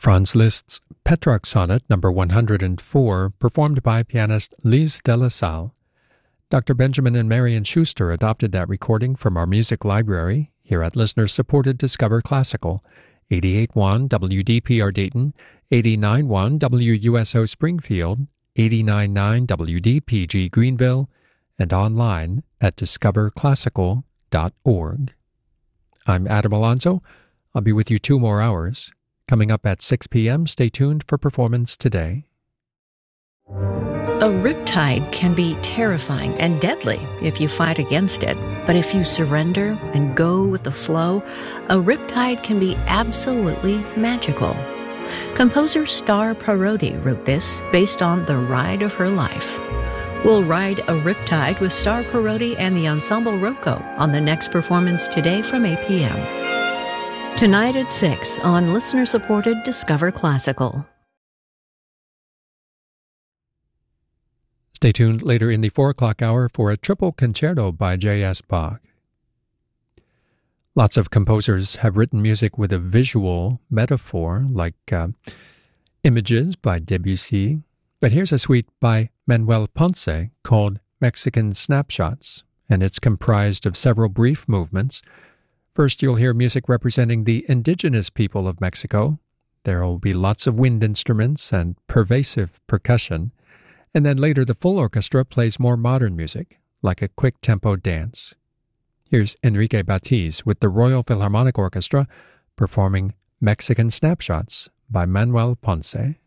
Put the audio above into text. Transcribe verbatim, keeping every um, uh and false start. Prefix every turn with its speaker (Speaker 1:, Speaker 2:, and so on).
Speaker 1: Franz Liszt's Petrarch Sonnet number one hundred four, performed by pianist Lise de la Salle. Doctor Benjamin and Marion Schuster adopted that recording from our music library here at listener-supported Discover Classical, eighty-eight point one W D P R Dayton, eighty-nine point one W U S O Springfield, eighty-nine point nine W D P G Greenville, and online at discover classical dot org. I'm Adam Alonso. I'll be with you two more hours. Coming up at six p.m., stay tuned for Performance Today.
Speaker 2: A riptide can be terrifying and deadly if you fight against it. But if you surrender and go with the flow, a riptide can be absolutely magical. Composer Star Parodi wrote this based on the ride of her life. We'll ride a riptide with Star Parodi and the Ensemble Rocco on the next Performance Today from eight p.m. Tonight at six on listener-supported Discover Classical.
Speaker 1: Stay tuned later in the four o'clock hour for a triple concerto by J S. Bach. Lots of composers have written music with a visual metaphor, like uh, Images by Debussy, but here's a suite by Manuel Ponce called Mexican Snapshots, and it's comprised of several brief movements. First, you'll hear music representing the indigenous people of Mexico. There will be lots of wind instruments and pervasive percussion. And then later, the full orchestra plays more modern music, like a quick-tempo dance. Here's Enrique Batiz with the Royal Philharmonic Orchestra performing Mexican Snapshots by Manuel Ponce.